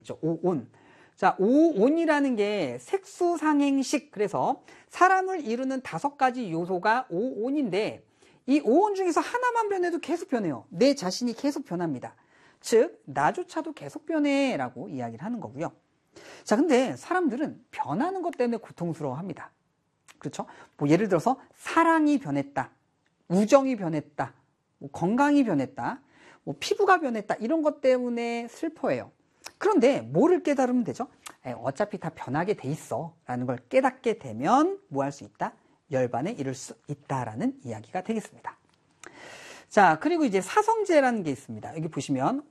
오온. 자, 오온이라는 게 색수상행식, 그래서 사람을 이루는 5가지 요소가 오온인데 이 오온 중에서 하나만 변해도 계속 변해요. 내 자신이 계속 변합니다. 즉 나조차도 계속 변해라고 이야기를 하는 거고요. 자, 근데 사람들은 변하는 것 때문에 고통스러워합니다. 그렇죠? 뭐 예를 들어서 사랑이 변했다, 우정이 변했다, 뭐 건강이 변했다, 뭐 피부가 변했다, 이런 것 때문에 슬퍼해요. 그런데 뭐를 깨달으면 되죠? 어차피 다 변하게 돼 있어 라는 걸 깨닫게 되면 뭐 할 수 있다? 열반에 이를 수 있다라는 이야기가 되겠습니다. 자, 그리고 이제 사성제라는 게 있습니다. 여기 보시면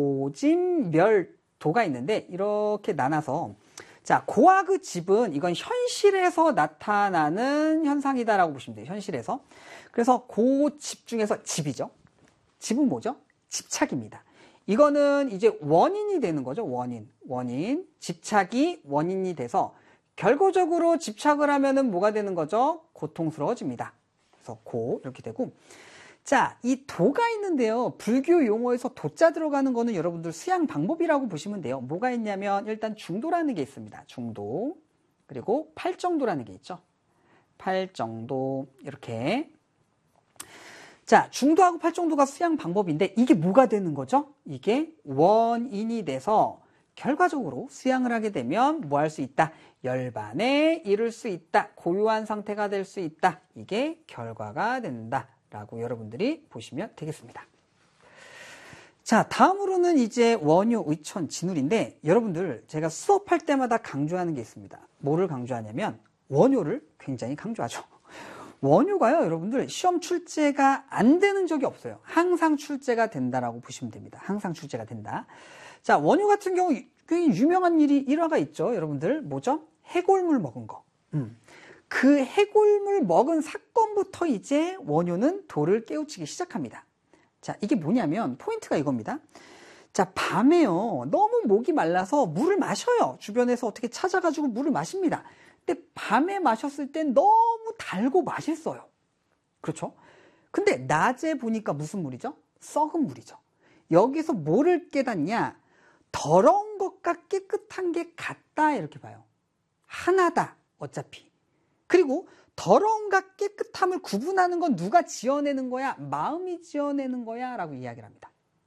고진멸도가 있는데 이렇게 나눠서, 자, 고와 그 집은 이건 현실에서 나타나는 현상이다라고 보시면 돼요. 현실에서. 그래서 고집 중에서 집이죠. 집은 뭐죠? 집착입니다. 이거는 이제 원인이 되는 거죠. 원인. 집착이 원인이 돼서 결과적으로 집착을 하면은 뭐가 되는 거죠? 고통스러워집니다. 그래서 고 이렇게 되고, 자, 이 도가 있는데요. 불교 용어에서 도자 들어가는 거는 여러분들 수양 방법이라고 보시면 돼요. 뭐가 있냐면 일단 중도라는 게 있습니다. 중도. 그리고 팔정도라는 게 있죠. 팔정도 이렇게. 자, 중도하고 팔정도가 수양 방법인데 이게 뭐가 되는 거죠? 이게 원인이 돼서 결과적으로 수양을 하게 되면 뭐 할 수 있다? 열반에 이를 수 있다. 고요한 상태가 될 수 있다. 이게 결과가 된다 라고 여러분들이 보시면 되겠습니다. 자, 다음으로는 이제 원효, 의천, 진울인데 여러분들 제가 수업할 때마다 강조하는 게 있습니다. 뭐를 강조하냐면 원효를 굉장히 강조하죠. 원효가요, 여러분들 시험 출제가 안 되는 적이 없어요. 항상 출제가 된다라고 보시면 됩니다. 항상 출제가 된다. 자, 원효 같은 경우 굉장히 유명한 일화가 있죠. 여러분들 뭐죠? 해골물 먹은 거. 그 해골물 먹은 사건부터 이제 원효는 도를 깨우치기 시작합니다. 자, 이게 뭐냐면 포인트가 이겁니다. 자, 밤에요, 너무 목이 말라서 물을 마셔요. 주변에서 어떻게 찾아가지고 물을 마십니다. 근데 밤에 마셨을 땐 너무 달고 맛있어요. 그렇죠? 근데 낮에 보니까 무슨 물이죠? 썩은 물이죠. 여기서 뭐를 깨닫냐? 더러운 것과 깨끗한 게 같다 이렇게 봐요. 하나다 어차피. 그리고 더러움과 깨끗함을 구분하는 건 누가 지어내는 거야? 마음이 지어내는 거야 라고 이야기를 합니다.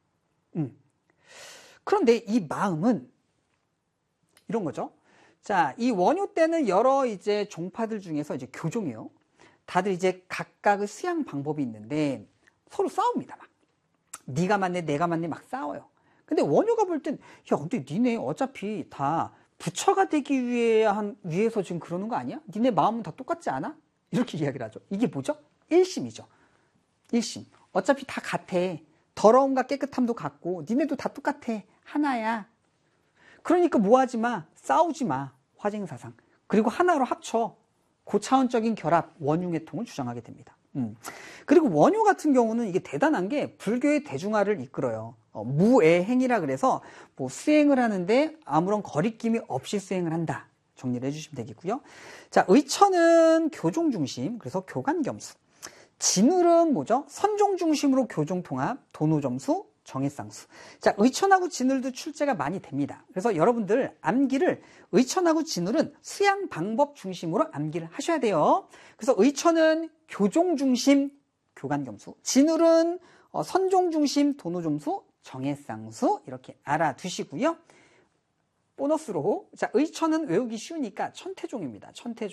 그런데 이 마음은 이런 거죠. 자, 이 원효 때는 여러 이제 종파들 중에서 이제 교종이요. 다들 이제 각각의 수양 방법이 있는데 서로 싸웁니다. 막. 네가 맞네, 내가 맞네 막 싸워요. 근데 원효가 볼 땐, 야, 근데 니네 어차피 다 부처가 되기 위해서 지금 그러는 거 아니야? 니네 마음은 다 똑같지 않아? 이렇게 이야기를 하죠. 이게 뭐죠? 일심이죠. 일심. 어차피 다 같아. 더러움과 깨끗함도 같고, 니네도 다 똑같아. 하나야. 그러니까 뭐 하지 마. 싸우지 마. 화쟁사상. 그리고 하나로 합쳐. 고차원적인 결합, 원융회통을 주장하게 됩니다. 그리고 원효 같은 경우는 이게 대단한 게 불교의 대중화를 이끌어요. 무애행이라 그래서 뭐 수행을 하는데 아무런 거리낌이 없이 수행을 한다. 정리를 해주시면 되겠고요. 자, 의천은 교종 중심, 그래서 교관겸수. 진울은 뭐죠? 선종 중심으로 교종 통합, 도노점수, 정해쌍수. 자, 의천하고 진울도 출제가 많이 됩니다. 그래서 여러분들 암기를 의천하고 진울은 수양 방법 중심으로 암기를 하셔야 돼요. 그래서 의천은 교종 중심, 교관겸수. 진울은 선종 중심, 도노점수, 정해쌍수. 이렇게 알아두시고요. 보너스로, 자, 의천은 외우기 쉬우니까 천태종입니다.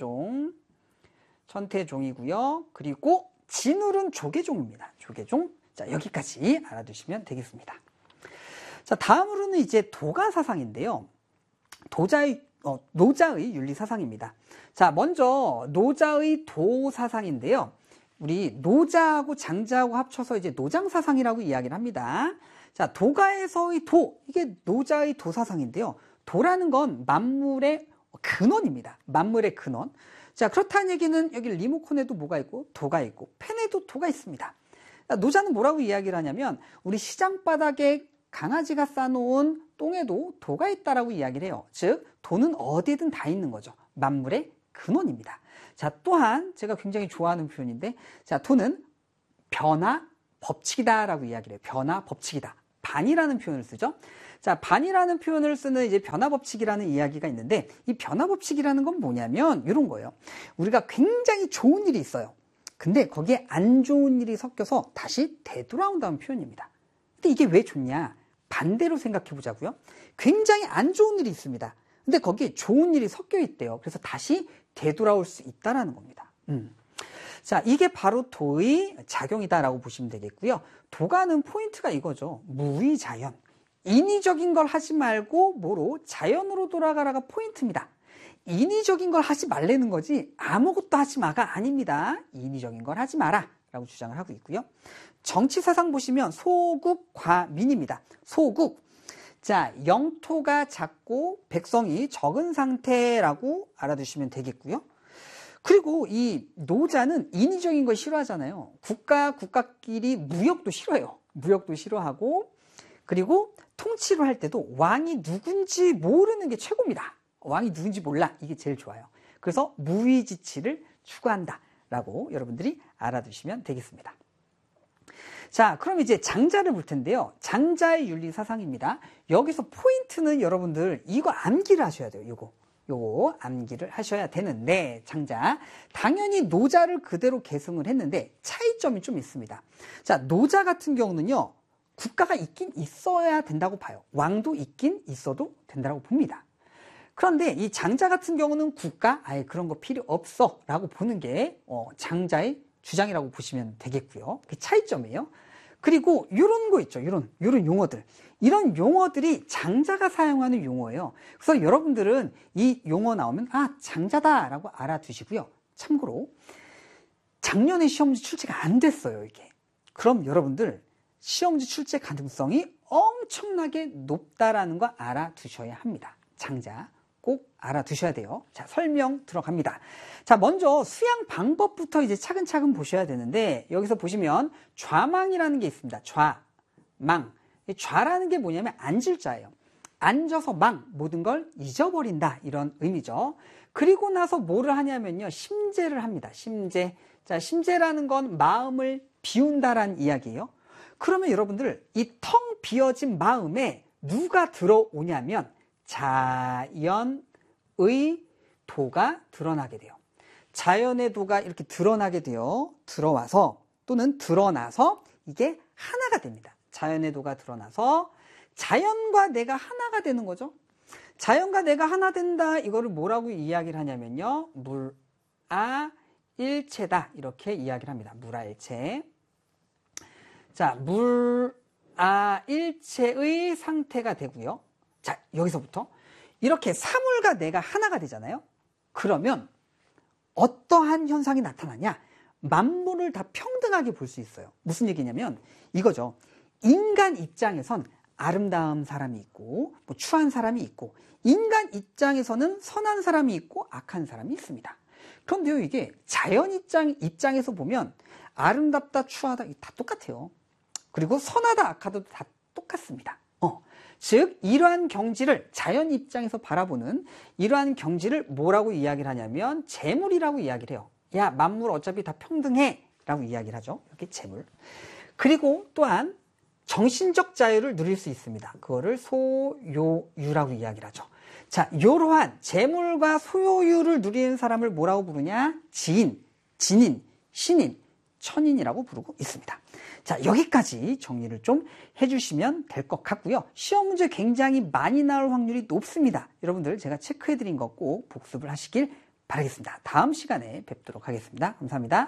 천태종이고요. 그리고 진울은 조계종입니다. 조계종. 자, 여기까지 알아두시면 되겠습니다. 자, 다음으로는 이제 도가사상인데요. 노자의 윤리사상입니다. 자, 먼저 노자의 도사상인데요. 우리 노자하고 장자하고 합쳐서 이제 노장사상이라고 이야기를 합니다. 자, 도가에서의 도, 이게 노자의 도사상인데요. 도라는 건 만물의 근원입니다. 만물의 근원. 자, 그렇다는 얘기는 여기 리모컨에도 뭐가 있고 도가 있고 펜에도 도가 있습니다. 노자는 뭐라고 이야기를 하냐면 우리 시장바닥에 강아지가 싸놓은 똥에도 도가 있다라고 이야기를 해요. 즉 도는 어디든 다 있는 거죠. 만물의 근원입니다. 자, 또한 제가 굉장히 좋아하는 표현인데, 자, 도는 변화 법칙이다라고 이야기를 해요. 변화 법칙이다. 반이라는 표현을 쓰죠. 자, 반이라는 표현을 쓰는 이제 변화법칙이라는 이야기가 있는데 이 변화법칙이라는 건 뭐냐면 이런 거예요. 우리가 굉장히 좋은 일이 있어요. 근데 거기에 안 좋은 일이 섞여서 다시 되돌아온다는 표현입니다. 근데 이게 왜 좋냐? 반대로 생각해 보자고요. 굉장히 안 좋은 일이 있습니다. 근데 거기에 좋은 일이 섞여 있대요. 그래서 다시 되돌아올 수 있다는 겁니다. 자, 이게 바로 도의 작용이다라고 보시면 되겠고요. 도가는 포인트가 이거죠. 무의자연. 인위적인 걸 하지 말고 뭐로? 자연으로 돌아가라가 포인트입니다. 인위적인 걸 하지 말라는 거지 아무것도 하지 마가 아닙니다. 인위적인 걸 하지 마라 라고 주장을 하고 있고요. 정치 사상 보시면 소국 과민입니다. 소국. 자, 영토가 작고 백성이 적은 상태라고 알아두시면 되겠고요. 그리고 이 노자는 인위적인 걸 싫어하잖아요. 국가끼리 무역도 싫어요. 무역도 싫어하고, 그리고 통치를 할 때도 왕이 누군지 모르는 게 최고입니다. 왕이 누군지 몰라. 이게 제일 좋아요. 그래서 무의지치를 추구한다 라고 여러분들이 알아두시면 되겠습니다. 자, 그럼 이제 장자를 볼 텐데요. 장자의 윤리 사상입니다. 여기서 포인트는 여러분들 이거 암기를 하셔야 돼요. 요거 암기를 하셔야 되는데, 장자. 당연히 노자를 그대로 계승을 했는데 차이점이 좀 있습니다. 자, 노자 같은 경우는요. 국가가 있긴 있어야 된다고 봐요. 왕도 있긴 있어도 된다고 봅니다. 그런데 이 장자 같은 경우는 국가 아예 그런 거 필요 없어 라고 보는 게 장자의 주장이라고 보시면 되겠고요. 그 차이점이에요. 그리고 이런 거 있죠. 이런 용어들. 이런 용어들이 장자가 사용하는 용어예요. 그래서 여러분들은 이 용어 나오면 장자다라고 알아두시고요. 참고로 작년에 시험지 출제가 안 됐어요. 이게. 그럼 여러분들 시험지 출제 가능성이 엄청나게 높다라는 거 알아두셔야 합니다. 장자 꼭 알아두셔야 돼요. 자, 설명 들어갑니다. 자, 먼저 수양 방법부터 이제 차근차근 보셔야 되는데, 여기서 보시면 좌망이라는 게 있습니다. 좌망. 좌라는 게 뭐냐면 앉을 자예요. 앉아서 망, 모든 걸 잊어버린다, 이런 의미죠. 그리고 나서 뭐를 하냐면요, 심제를 합니다. 심제. 자, 심제라는 건 마음을 비운다라는 이야기예요. 그러면 여러분들 이 텅 비어진 마음에 누가 들어오냐면 자연의 도가 드러나게 돼요. 자연의 도가 이렇게 드러나게 돼요. 들어와서 또는 드러나서 이게 하나가 됩니다. 자연의 도가 드러나서 자연과 내가 하나가 되는 거죠. 자연과 내가 하나 된다. 이거를 뭐라고 이야기를 하냐면요. 물아일체다. 이렇게 이야기를 합니다. 물아일체. 자, 물아일체의 상태가 되고요. 자, 여기서부터 이렇게 사물과 내가 하나가 되잖아요. 그러면 어떠한 현상이 나타나냐? 만물을 다 평등하게 볼 수 있어요. 무슨 얘기냐면 이거죠. 인간 입장에선 아름다운 사람이 있고 뭐 추한 사람이 있고, 인간 입장에서는 선한 사람이 있고 악한 사람이 있습니다. 그런데요, 이게 자연 입장에서 보면 아름답다 추하다 다 똑같아요. 그리고 선하다 악하다도 다 똑같습니다. 즉 이러한 경지를 자연 입장에서 바라보는 이러한 경지를 뭐라고 이야기를 하냐면 재물이라고 이야기를 해요. 야, 만물 어차피 다 평등해 라고 이야기를 하죠. 이렇게 재물. 그리고 또한 정신적 자유를 누릴 수 있습니다. 그거를 소요유라고 이야기를 하죠. 자, 이러한 재물과 소요유를 누리는 사람을 뭐라고 부르냐? 지인, 진인, 신인, 천인이라고 부르고 있습니다. 자, 여기까지 정리를 좀 해주시면 될 것 같고요. 시험 문제 굉장히 많이 나올 확률이 높습니다. 여러분들 제가 체크해드린 거 꼭 복습을 하시길 바라겠습니다. 다음 시간에 뵙도록 하겠습니다. 감사합니다.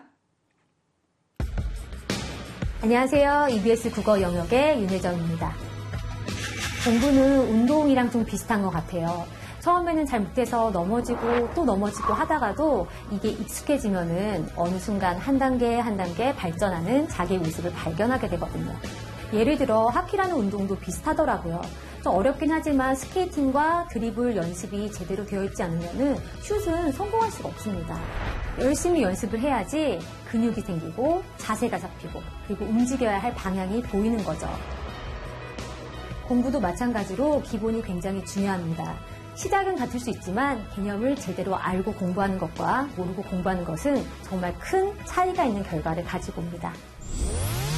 안녕하세요. EBS 국어 영역의 윤혜정입니다. 공부는 운동이랑 좀 비슷한 것 같아요. 처음에는 잘 못해서 넘어지고 또 넘어지고 하다가도 이게 익숙해지면은 어느 순간 한 단계 한 단계 발전하는 자기의 모습을 발견하게 되거든요. 예를 들어 하키라는 운동도 비슷하더라고요. 좀 어렵긴 하지만 스케이팅과 드리블 연습이 제대로 되어 있지 않으면은 슛은 성공할 수가 없습니다. 열심히 연습을 해야지 근육이 생기고 자세가 잡히고 그리고 움직여야 할 방향이 보이는 거죠. 공부도 마찬가지로 기본이 굉장히 중요합니다. 시작은 같을 수 있지만 개념을 제대로 알고 공부하는 것과 모르고 공부하는 것은 정말 큰 차이가 있는 결과를 가지고 옵니다.